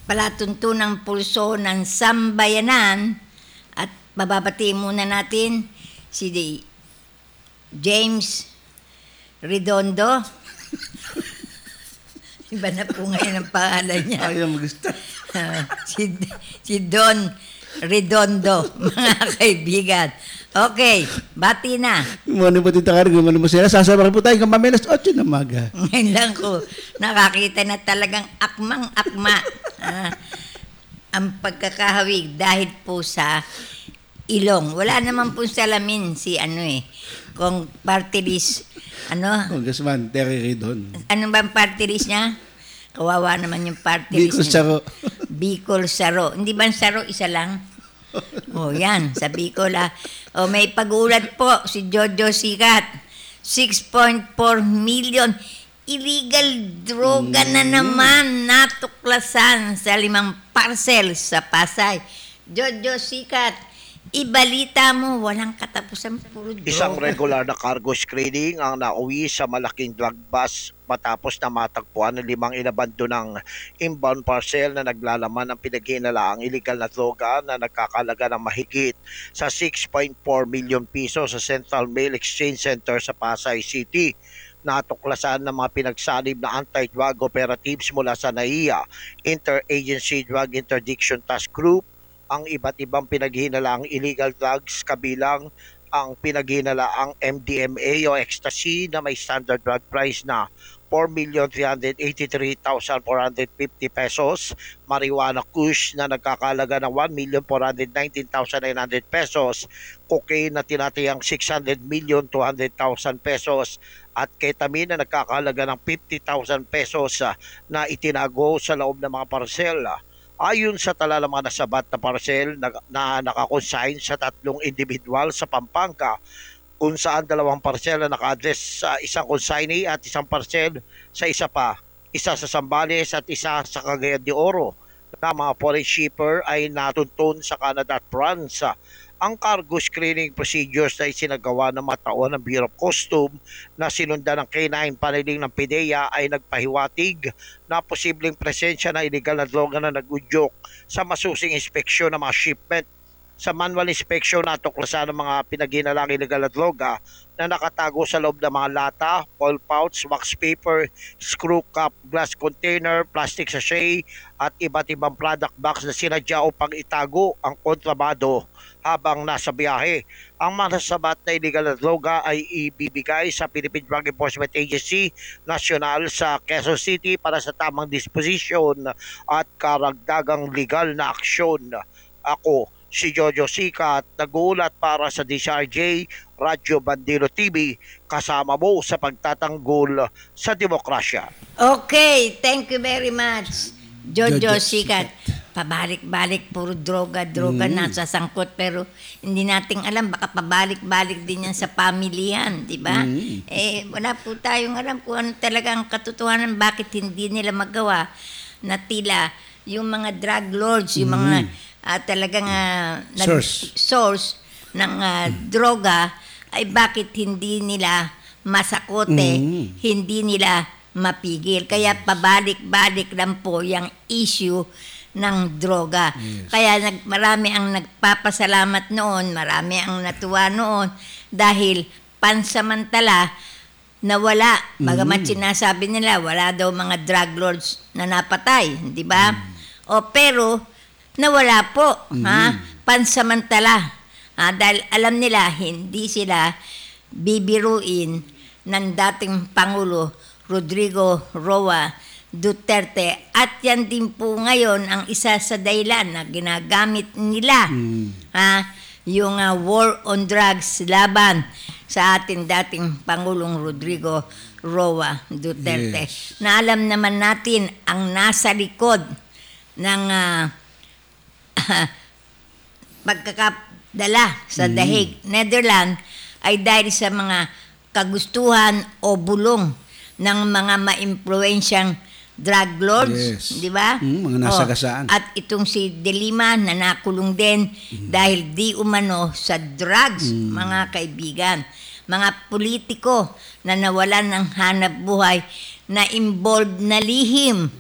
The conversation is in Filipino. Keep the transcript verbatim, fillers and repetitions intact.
palatuntunang pulso ng sambayanan at bababati muna natin si James Redondo. Iba na po ngayon ang pangalan niya. Ayaw mag-start. Uh, si, si Don Redondo, mga kaibigan. Okay, bati na. Mano po tita Karen, mano po sila. Sasabaran po tayo kang mamilas otso na maga. Ngayon lang ko nakakita na talagang akmang-akma uh, ang pagkakahawig dahil po sa ilong. Wala naman po salamin si ano eh, kung party list, ano? Congressman Terry Ridon. Ano ba ang party list niya? Kawawa naman yung party Bicol list niya. Saro. Bicol Saro. Hindi ba ang Saro isa lang? Oh, yan. Sa Bicol ah. Oh, may pag-ulat po si Jojo Sikat. six point four million illegal droga na naman natuklasan sa limang parcel sa Pasay. Jojo Sikat, ibalita mo, walang katapusan, puro droga. Isang regular na cargo screening ang nauwi sa malaking drug bus matapos na matagpuan ng limang inabandonang inbound parcel na naglalaman ng pinaghinalaang illegal na droga na nagkakalaga ng mahigit sa six point four million piso sa Central Mail Exchange Center sa Pasay City. Natuklasan ng mga pinagsanib na anti-drug operatives mula sa N A I A, Interagency Drug Interdiction Task Group, ang iba't ibang pinaghinalaang illegal drugs kabilang ang pinaghinalaang M D M A o ecstasy na may standard drug price na four million three hundred eighty-three thousand four hundred fifty pesos, marijuana kush na nagkakalaga ng one million four hundred nineteen thousand nine hundred pesos, cocaine na tinatayang six hundred million two hundred thousand pesos, at ketamine na nagkakalaga ng fifty thousand pesos na itinago sa loob ng mga parsel. Ayon sa tala ng mga nasabat na parcel na, na nakakonsign sa tatlong individual sa Pampanga, kung saan dalawang parcel na naka-address sa isang consignee at isang parcel sa isa pa, isa sa Zambales at isa sa Cagayan de Oro, na mga foreign shipper ay natuntun sa Canada at France. Ang cargo screening procedures na isinagawa ng mga tao ng Bureau of Customs na sinundan ng K nine paneling ng PIDEA ay nagpahiwatig na posibleng presensya ng illegal na droga na nag-udyok sa masusing inspeksyon ng mga shipment. Sa manual inspection, natuklasan ng mga pinaghinalang illegal na droga na nakatago sa loob ng mga lata, foil pouch, wax paper, screw cap, glass container, plastic sachet at iba't ibang product box na sinadya upang itago ang kontrabado habang nasa biyahe. Ang mga nasabat na illegal na droga ay ibibigay sa Philippine Drug Enforcement Agency National sa Quezon City para sa tamang disposisyon at karagdagang legal na aksyon. Ako, si Jojo Sikat, nag-uulat para sa D C R J Radyo Bandero T V, kasama mo sa pagtatanggol sa demokrasya. Okay, thank you very much, Jojo, Jojo Sikat. Pabalik-balik, puro droga-droga Mm. na sasangkot, pero hindi nating alam, baka pabalik-balik din yan sa pamilyan, di ba? Mm. Eh, wala po tayong alam kung ano talaga ang katotohanan, bakit hindi nila magawa na tila yung mga drug lords, yung mga ah, talagang ah, nag- Source. source ng ah, droga, ay bakit hindi nila masakote, Mm. hindi nila mapigil. Kaya pabalik-balik lang po yung issue ng droga. Yes. Kaya nag, marami ang nagpapasalamat noon, marami ang natuwa noon dahil pansamantala nawala. Bagamat sinasabi nila, wala daw mga drug lords na napatay, di ba? O pero, nawala po, ha? Pansamantala. Ha? Dahil alam nila, hindi sila bibiruin ng dating Pangulo Rodrigo Roa Duterte. At yan din po ngayon ang isa sa dahilan na ginagamit nila. Ha? Yung uh, war on drugs laban sa ating dating Pangulong Rodrigo Roa Duterte. Yes. Na alam naman natin ang nasa likod ng uh, pagkakadala sa Dahig, Netherlands ay dahil sa mga kagustuhan o bulong ng mga maimpluwensyang drug lords, Yes. di ba? Mm, mga nasagasaan. Oh, at itong si De Lima na nakulong din dahil di umano sa drugs, mga kaibigan. Mga politiko na nawalan ng hanap buhay na involved na lihim